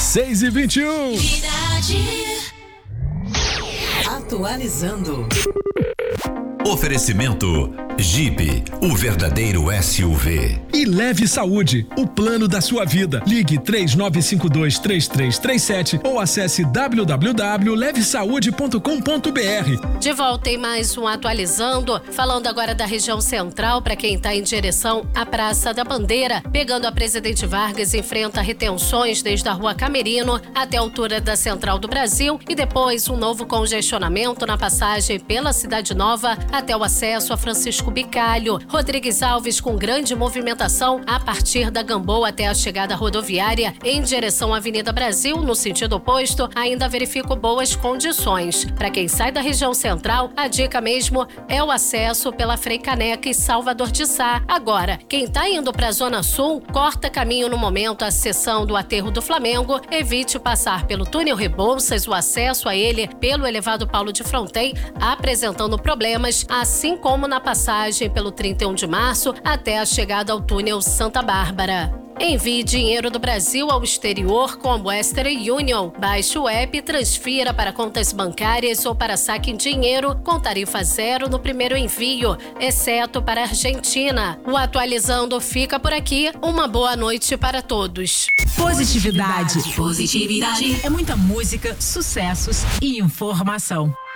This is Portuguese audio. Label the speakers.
Speaker 1: 6h21.
Speaker 2: Atualizando.
Speaker 3: Oferecimento Jeep, o verdadeiro SUV.
Speaker 1: E Leve Saúde, o plano da sua vida. Ligue 3952-3337 ou acesse www.levesaude.com.br.
Speaker 4: De volta em mais um Atualizando, falando agora da região central, para quem está em direção à Praça da Bandeira, pegando a Presidente Vargas, enfrenta retenções desde a Rua Camerino até a altura da Central do Brasil e depois um novo congestionamento na passagem pela Cidade Nova até o acesso a Francisco Bicalho. Rodrigues Alves com grande movimentação a partir da Gamboa até a chegada rodoviária em direção à Avenida Brasil, no sentido oposto, ainda verifico boas condições. Para quem sai da região central, a dica mesmo é o acesso pela Frei Caneca e Salvador de Sá. Agora, quem está indo para a Zona Sul, corta caminho no momento a seção do Aterro do Flamengo, evite passar pelo túnel Rebouças, o acesso a ele pelo elevado Paulo de Fronten, apresentando problemas, assim como na passagem pelo 31 de março até a chegada ao túnel Santa Bárbara. Envie dinheiro do Brasil ao exterior com a Western Union. Baixe o app e transfira para contas bancárias ou para saque em dinheiro com tarifa zero no primeiro envio, exceto para a Argentina. O Atualizando fica por aqui. Uma boa noite para todos.
Speaker 2: Positividade. É muita música, sucessos e informação.